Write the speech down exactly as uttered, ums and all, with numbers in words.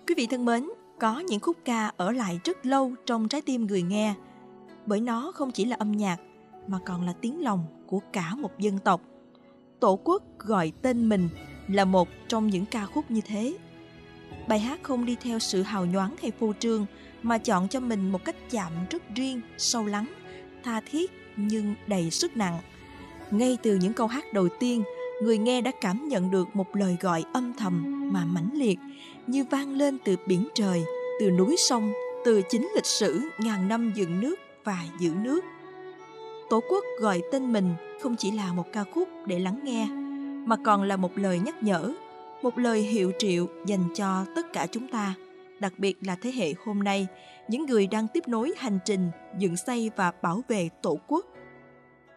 Quý vị thân mến, có những khúc ca ở lại rất lâu trong trái tim người nghe, bởi nó không chỉ là âm nhạc mà còn là tiếng lòng của cả một dân tộc. Tổ quốc gọi tên mình là một trong những ca khúc như thế. Bài hát không đi theo sự hào nhoáng hay phô trương mà chọn cho mình một cách chạm rất riêng, sâu lắng, tha thiết nhưng đầy sức nặng. Ngay từ những câu hát đầu tiên, người nghe đã cảm nhận được một lời gọi âm thầm mà mãnh liệt, như vang lên từ biển trời, từ núi sông, từ chính lịch sử ngàn năm dựng nước và giữ nước. Tổ quốc gọi tên mình không chỉ là một ca khúc để lắng nghe, mà còn là một lời nhắc nhở, một lời hiệu triệu dành cho tất cả chúng ta, đặc biệt là thế hệ hôm nay, những người đang tiếp nối hành trình dựng xây và bảo vệ Tổ quốc.